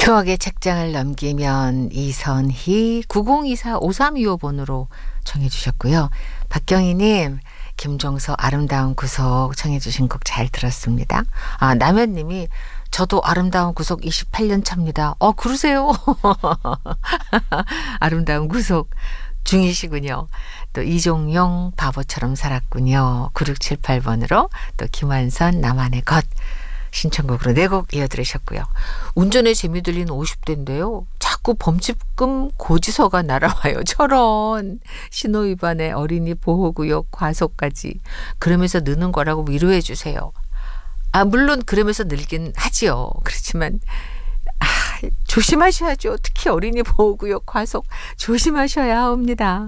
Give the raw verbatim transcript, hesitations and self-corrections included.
추억의 책장을 넘기면 이선희 구공이사 오삼이오 번으로 청해 주셨고요. 박경희님 김종서 아름다운 구속 청해 주신 곡 잘 들었습니다. 아, 남현님이 저도 아름다운 구속 이십팔 년 차입니다. 어 그러세요. 아름다운 구속 중이시군요. 또 이종용 바보처럼 살았군요. 구육칠팔 번으로 또 김완선 나만의 것 신청곡으로 네 곡 이어들으셨고요. 운전에 재미 들린 오십 대인데요. 자꾸 범칙금 고지서가 날아와요. 저런 신호위반에 어린이 보호구역 과속까지. 그러면서 느는 거라고 위로해 주세요. 아 물론 그러면서 늘긴 하지요. 그렇지만 아, 조심하셔야죠. 특히 어린이 보호구역 과속 조심하셔야 합니다.